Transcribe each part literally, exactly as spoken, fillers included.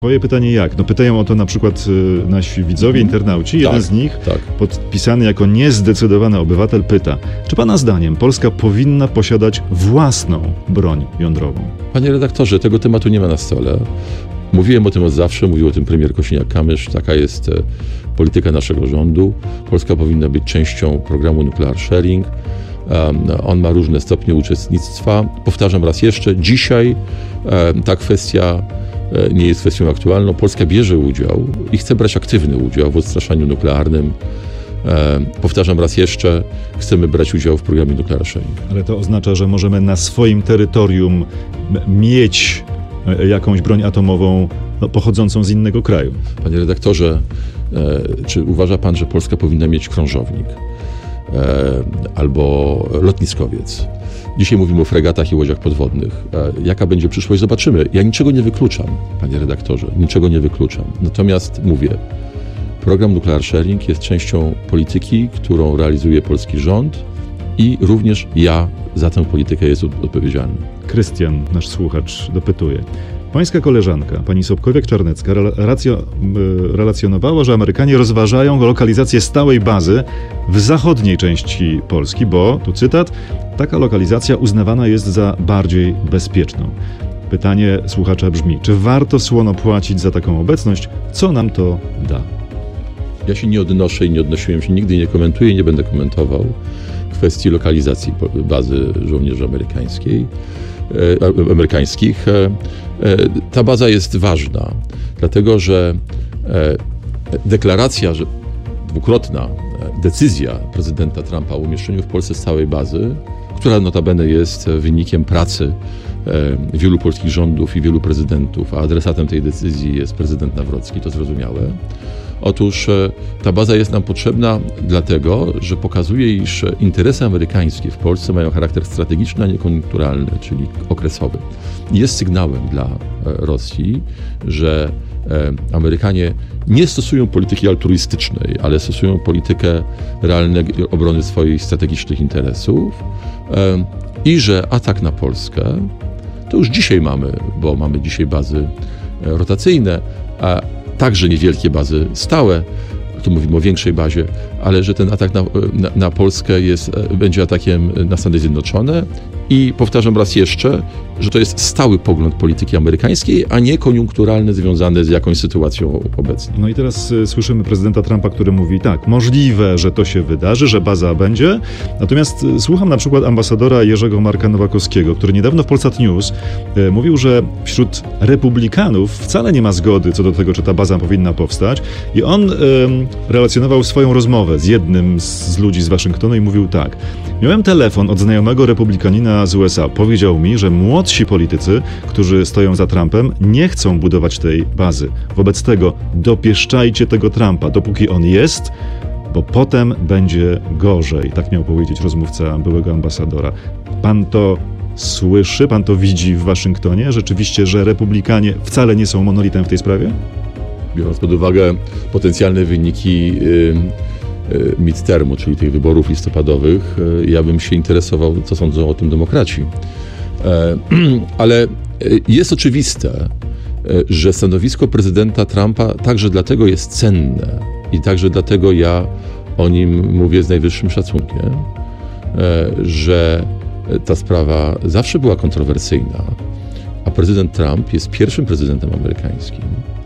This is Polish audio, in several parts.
Moje pytanie jak? No pytają o to na przykład y, nasi widzowie, internauci. Jeden tak, z nich, tak. podpisany jako niezdecydowany obywatel, pyta, czy pana zdaniem Polska powinna posiadać własną broń jądrową? Panie redaktorze, tego tematu nie ma na stole. Mówiłem o tym od zawsze, mówił o tym premier Kosiniak-Kamysz. Taka jest e, polityka naszego rządu. Polska powinna być częścią programu Nuclear Sharing. Um, on ma różne stopnie uczestnictwa. Powtarzam raz jeszcze, dzisiaj e, ta kwestia e, nie jest kwestią aktualną. Polska bierze udział i chce brać aktywny udział w odstraszaniu nuklearnym. E, powtarzam raz jeszcze, chcemy brać udział w programie Nuclear Sharing. Ale to oznacza, że możemy na swoim terytorium mieć jakąś broń atomową no, pochodzącą z innego kraju. Panie redaktorze, e, czy uważa pan, że Polska powinna mieć krążownik e, albo lotniskowiec? Dzisiaj mówimy o fregatach i łodziach podwodnych. E, jaka będzie przyszłość? Zobaczymy. Ja niczego nie wykluczam, panie redaktorze, niczego nie wykluczam. Natomiast mówię, program Nuclear Sharing jest częścią polityki, którą realizuje polski rząd i również ja za tę politykę jestem odpowiedzialny. Krystian, nasz słuchacz, dopytuje. Pańska koleżanka, pani Sobkowiak-Czarnecka, relacja, relacjonowała, że Amerykanie rozważają lokalizację stałej bazy w zachodniej części Polski, bo, tu cytat, taka lokalizacja uznawana jest za bardziej bezpieczną. Pytanie słuchacza brzmi, czy warto słono płacić za taką obecność? Co nam to da? Ja się nie odnoszę i nie odnosiłem się, nigdy nie komentuję i nie będę komentował kwestii lokalizacji bazy żołnierzy amerykańskiej, e, amerykańskich. E, e, ta baza jest ważna, dlatego że e, deklaracja, że dwukrotna decyzja prezydenta Trumpa o umieszczeniu w Polsce stałej bazy, która notabene jest wynikiem pracy e, wielu polskich rządów i wielu prezydentów, a adresatem tej decyzji jest prezydent Nawrocki, to zrozumiałe. Otóż ta baza jest nam potrzebna dlatego, że pokazuje, iż interesy amerykańskie w Polsce mają charakter strategiczny, a nie koniunkturalny, czyli okresowy. Jest sygnałem dla Rosji, że Amerykanie nie stosują polityki altruistycznej, ale stosują politykę realnej obrony swoich strategicznych interesów i że atak na Polskę to już dzisiaj mamy, bo mamy dzisiaj bazy rotacyjne, a także niewielkie bazy stałe, tu mówimy o większej bazie, ale że ten atak na, na, na Polskę jest, będzie atakiem na Stany Zjednoczone i powtarzam raz jeszcze, że to jest stały pogląd polityki amerykańskiej, a nie koniunkturalny związany z jakąś sytuacją obecną. No i teraz y, słyszymy prezydenta Trumpa, który mówi tak, możliwe, że to się wydarzy, że baza będzie, natomiast y, słucham na przykład ambasadora Jerzego Marka Nowakowskiego, który niedawno w Polsat News y, mówił, że wśród republikanów wcale nie ma zgody co do tego, czy ta baza powinna powstać i on y, relacjonował swoją rozmowę z jednym z, z ludzi z Waszyngtonu i mówił tak, miałem telefon od znajomego republikanina z U S A, powiedział mi, że młodsi politycy, którzy stoją za Trumpem, nie chcą budować tej bazy. Wobec tego dopieszczajcie tego Trumpa, dopóki on jest, bo potem będzie gorzej. Tak miał powiedzieć rozmówca byłego ambasadora. Pan to słyszy, pan to widzi w Waszyngtonie? Rzeczywiście, że republikanie wcale nie są monolitem w tej sprawie? Biorąc pod uwagę potencjalne wyniki yy, yy, midtermu, czyli tych wyborów listopadowych, yy, ja bym się interesował, co sądzą o tym demokraci. Ale jest oczywiste, że stanowisko prezydenta Trumpa także dlatego jest cenne i także dlatego ja o nim mówię z najwyższym szacunkiem, że ta sprawa zawsze była kontrowersyjna, a prezydent Trump jest pierwszym prezydentem amerykańskim,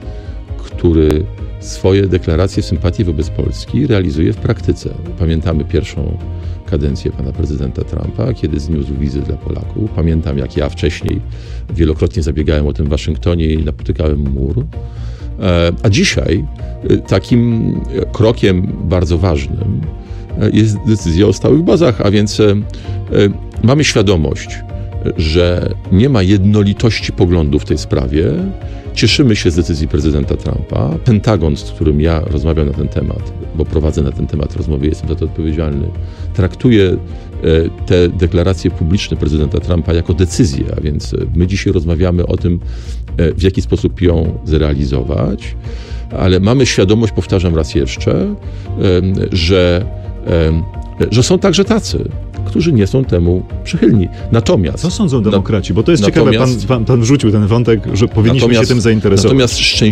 który swoje deklaracje sympatii wobec Polski realizuje w praktyce. Pamiętamy pierwszą kadencję pana prezydenta Trumpa, kiedy zniósł wizy dla Polaków. Pamiętam, jak ja wcześniej wielokrotnie zabiegałem o tym w Waszyngtonie i napotykałem mur. A dzisiaj takim krokiem bardzo ważnym jest decyzja o stałych bazach, a więc mamy świadomość, że nie ma jednolitości poglądów w tej sprawie. Cieszymy się z decyzji prezydenta Trumpa. Pentagon, z którym ja rozmawiam na ten temat, bo prowadzę na ten temat rozmowy, jestem za to odpowiedzialny, traktuje te deklaracje publiczne prezydenta Trumpa jako decyzję, a więc my dzisiaj rozmawiamy o tym, w jaki sposób ją zrealizować, ale mamy świadomość, powtarzam raz jeszcze, że, że są także tacy, którzy nie są temu przychylni. Natomiast... Co sądzą demokraci? Bo to jest ciekawe, pan, pan, pan wrzucił ten wątek, że powinniśmy się tym zainteresować. Natomiast szczęśliwie